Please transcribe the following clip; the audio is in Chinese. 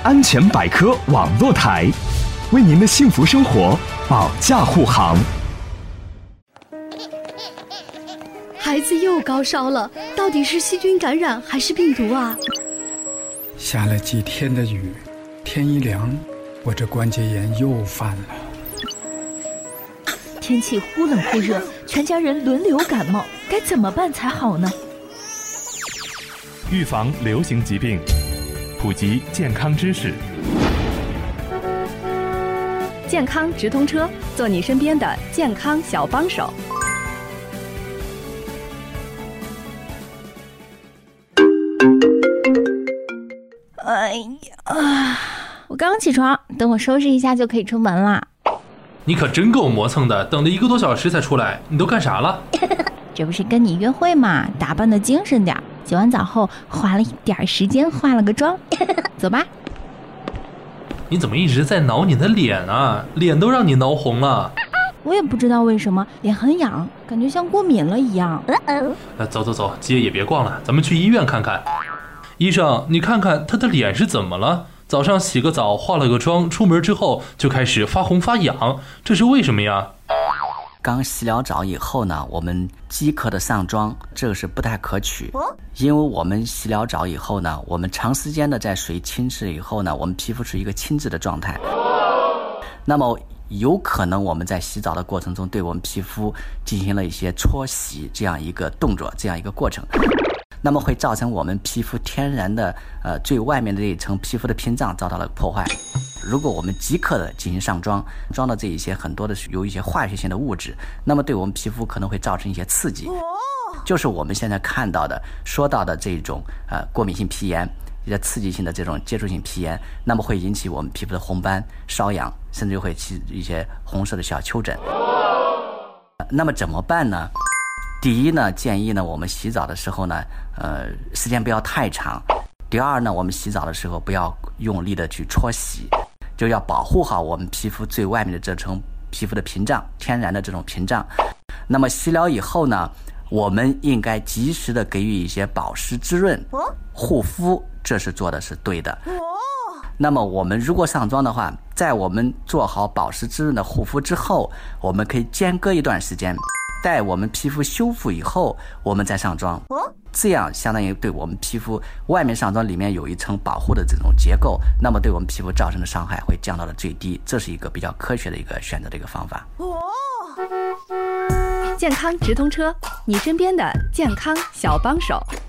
安全百科网络台，为您的幸福生活保驾护航。 孩子又高烧了，到底是细菌感染还是病毒啊？ 下了几天的雨，天一凉，我这关节炎又犯了。 天气忽冷忽热，全家人轮流感冒，该怎么办才好呢？ 预防流行疾病，普及健康知识。 健康直通车，做你身边的健康小帮手。 哎呀，我刚起床，等我收拾一下就可以出门啦。 你可真够磨蹭的，等了1个多小时才出来，你都干啥了？ 这不是跟你约会嘛，打扮的精神点，洗完澡后花了一点时间化了个妆。走吧。 你怎么一直在挠你的脸啊？脸都让你挠红了。 我也不知道为什么，脸很痒，感觉像过敏了一样。 走走走，街也别逛了，咱们去医院看看。医生，你看看他的脸是怎么了？早上洗个澡，化了个妆，出门之后就开始发红发痒，这是为什么呀？ 刚洗了澡以后呢，我们即刻的上妆，这个是不太可取。因为我们洗了澡以后呢，我们长时间的在水浸湿以后呢，我们皮肤是一个轻质的状态。那么有可能我们在洗澡的过程中，对我们皮肤进行了一些搓洗这样一个动作，这样一个过程。那么会造成我们皮肤天然的最外面的这一层皮肤的屏障遭到了破坏。如果我们即刻的进行上妆，妆的这一些很多的有一些化学性的物质，那么对我们皮肤可能会造成一些刺激，就是我们现在看到的说到的这种过敏性皮炎，一些刺激性的这种接触性皮炎，那么会引起我们皮肤的红斑、瘙痒，甚至会起一些红色的小丘疹。那么怎么办呢？第一呢，建议呢我们洗澡的时候呢，时间不要太长。第二呢，我们洗澡的时候不要用力的去搓洗，就要保护好我们皮肤最外面的这层皮肤的屏障，天然的这种屏障。那么洗了以后呢，我们应该及时的给予一些保湿滋润、护肤，这是做的是对的。那么我们如果上妆的话，在我们做好保湿滋润的护肤之后，我们可以间隔一段时间，待我们皮肤修复以后，我们再上妆。这样相当于对我们皮肤外面上妆，里面有一层保护的这种结构，那么对我们皮肤造成的伤害会降到了最低，这是一个比较科学的一个选择的一个方法。 健康直通车，你身边的健康小帮手。